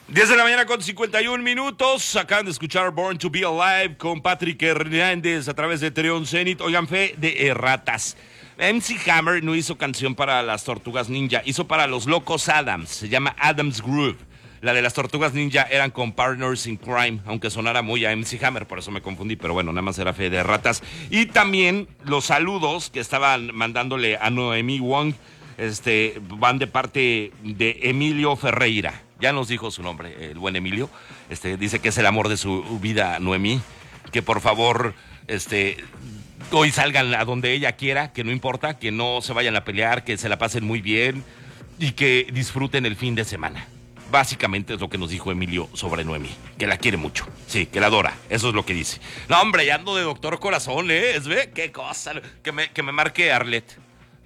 10 de la mañana con 51 minutos. Acaban de escuchar Born to Be Alive con Patrick Hernández a través de Trion Zenith. Oigan, fe de ratas. MC Hammer no hizo canción para las Tortugas Ninja, hizo para los Locos Adams. Se llama Adams Groove. La de las Tortugas Ninja eran con Partners in Crime, aunque sonara muy a MC Hammer, por eso me confundí, pero bueno, nada más era fe de ratas. Y también los saludos que estaban mandándole a Noemí Wong, van de parte de Emilio Ferreira. Ya nos dijo su nombre, el buen Emilio. Dice que es el amor de su vida, Noemí. Que por favor, hoy salgan a donde ella quiera, que no importa, que no se vayan a pelear, que se la pasen muy bien y que disfruten el fin de semana. Básicamente es lo que nos dijo Emilio sobre Noemí, que la quiere mucho, sí, que la adora, eso es lo que dice. No, hombre, ya ando de doctor corazón, ¿ve? Qué cosa, que me marque Arlet,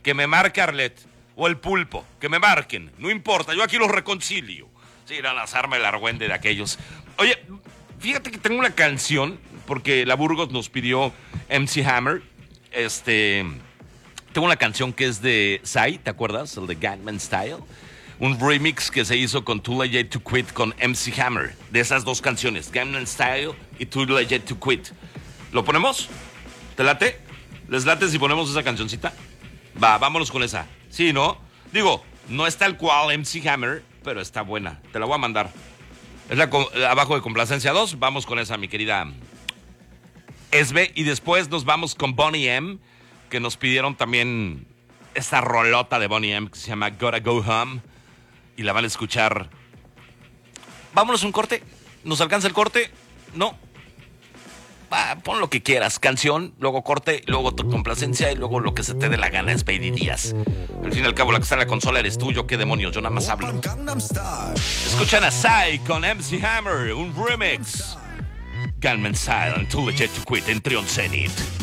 o el Pulpo, que me marquen, no importa, yo aquí los reconcilio. Sí, era las armas del argüende de aquellos. Oye, fíjate que tengo una canción, porque la Burgos nos pidió MC Hammer, tengo una canción que es de Psy, ¿te acuerdas? El de Gangnam Style. Un remix que se hizo con Too Late to Quit con MC Hammer. De esas dos canciones, Gangnam Style y Too Late to Quit. ¿Lo ponemos? ¿Te late? ¿Les late si ponemos esa cancioncita? Va, vámonos con esa. Sí, ¿no? Digo, no es tal cual MC Hammer, pero está buena. Te la voy a mandar. Es la abajo de Complacencia 2. Vamos con esa, mi querida Esbe. Y después nos vamos con Boney M, que nos pidieron también esta rolota de Boney M que se llama Gotta Go Home. Y la van a escuchar. Vámonos un corte. ¿Nos alcanza el corte? No. Pon lo que quieras. Canción, luego corte, luego tu complacencia y luego lo que se te dé la gana, es Baby Díaz. Al fin y al cabo, la que está en la consola eres tú. Yo qué demonios, yo nada más hablo. Escuchan a Psy con MC Hammer, un remix. Gangnam Style and Too Legit to Quit en Trion Zenith.